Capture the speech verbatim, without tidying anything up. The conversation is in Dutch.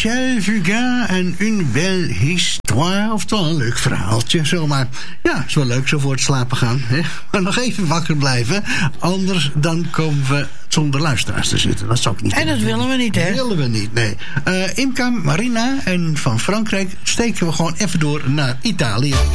Michel Fugain en une belle histoire. Oftewel een leuk verhaaltje, zomaar. Ja, is wel leuk zo voor het slapen gaan. Hè? Maar nog even wakker blijven. Anders dan komen we zonder luisteraars te zitten. Dat zou ik niet En dat willen we niet, hè? Dat willen we niet, nee. Uh, Imka, Marina en van Frankrijk steken we gewoon even door naar Italië.